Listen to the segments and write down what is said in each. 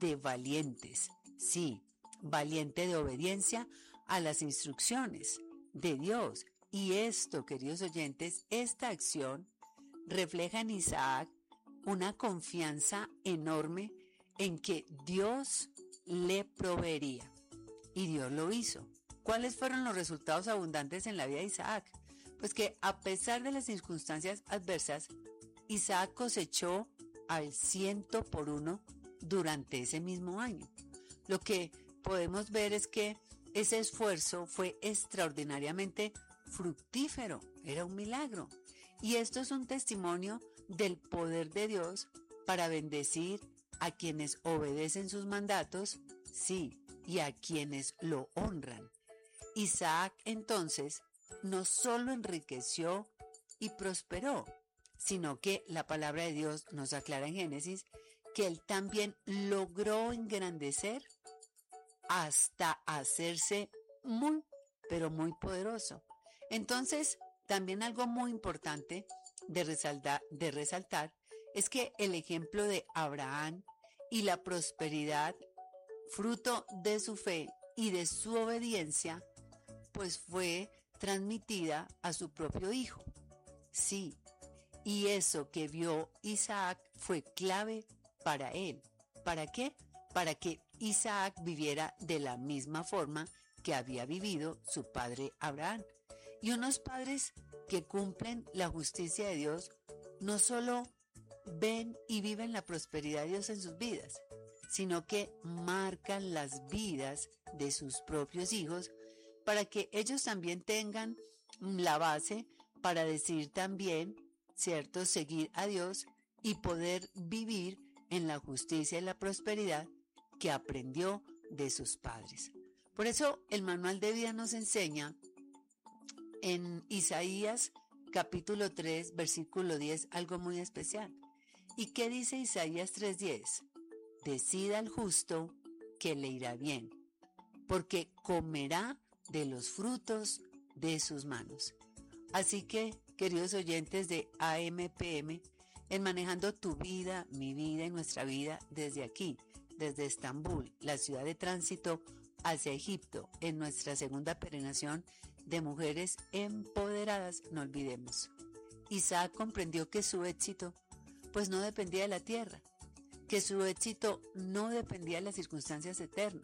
de valientes. Sí, valiente de obediencia a las instrucciones de Dios. Y esto, queridos oyentes, esta acción refleja en Isaac una confianza enorme en que Dios le proveería. Y Dios lo hizo. ¿Cuáles fueron los resultados abundantes en la vida de Isaac? Pues que a pesar de las circunstancias adversas, Isaac cosechó al 100 por 1 durante ese mismo año. Lo que podemos ver es que ese esfuerzo fue extraordinariamente fructífero, era un milagro. Y esto es un testimonio del poder de Dios para bendecir a quienes obedecen sus mandatos, sí, y a quienes lo honran. Isaac entonces no solo enriqueció y prosperó, sino que la palabra de Dios nos aclara en Génesis que él también logró engrandecer hasta hacerse muy, pero muy poderoso. Entonces, también algo muy importante de resaltar es que el ejemplo de Abraham y la prosperidad, fruto de su fe y de su obediencia, pues fue transmitida a su propio hijo. Sí, y eso que vio Isaac fue clave para él. ¿Para qué? Para que Isaac viviera de la misma forma que había vivido su padre Abraham. Y unos padres que cumplen la justicia de Dios no solo ven y viven la prosperidad de Dios en sus vidas, sino que marcan las vidas de sus propios hijos para que ellos también tengan la base para decidir también, ¿cierto?, seguir a Dios y poder vivir en la justicia y la prosperidad que aprendió de sus padres. Por eso el manual de vida nos enseña en Isaías capítulo 3, versículo 10, algo muy especial. ¿Y qué dice Isaías 3:10? Decida el justo que le irá bien, porque comerá de los frutos de sus manos. Así que, queridos oyentes de AMPM, en Manejando tu vida, mi vida y nuestra vida desde aquí, desde Estambul, la ciudad de tránsito hacia Egipto, en nuestra segunda peregrinación de mujeres empoderadas, no olvidemos. Isaac comprendió que su éxito pues no dependía de la tierra, que su éxito no dependía de las circunstancias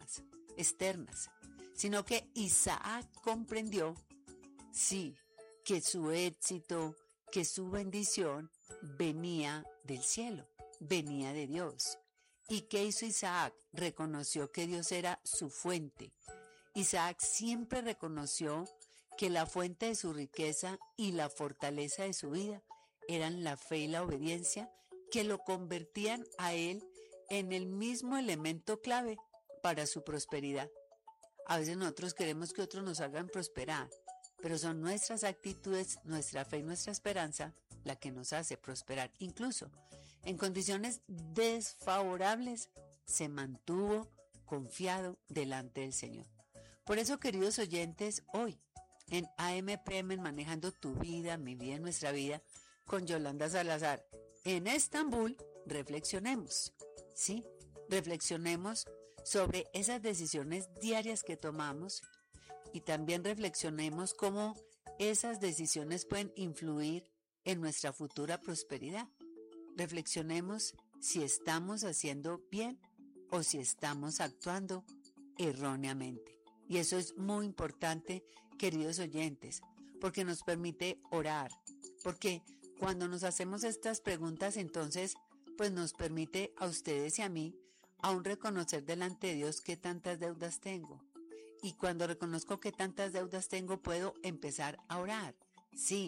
externas, sino que Isaac comprendió, sí, que su éxito, que su bendición venía del cielo, venía de Dios. ¿Y qué hizo Isaac? Reconoció que Dios era su fuente. Isaac siempre reconoció que la fuente de su riqueza y la fortaleza de su vida eran la fe y la obediencia que lo convertían a él en el mismo elemento clave para su prosperidad. A veces nosotros queremos que otros nos hagan prosperar, pero son nuestras actitudes, nuestra fe y nuestra esperanza la que nos hace prosperar. Incluso en condiciones desfavorables se mantuvo confiado delante del Señor. Por eso, queridos oyentes, hoy en AMPM, Manejando tu vida, mi vida, nuestra vida, con Yolanda Salazar, en Estambul, reflexionemos, ¿sí? Reflexionemos sobre esas decisiones diarias que tomamos y también reflexionemos cómo esas decisiones pueden influir en nuestra futura prosperidad. Reflexionemos si estamos haciendo bien o si estamos actuando erróneamente. Y eso es muy importante, queridos oyentes, porque nos permite orar, porque cuando nos hacemos estas preguntas, entonces, pues nos permite a ustedes y a mí aún reconocer delante de Dios qué tantas deudas tengo. Y cuando reconozco qué tantas deudas tengo, puedo empezar a orar. Sí,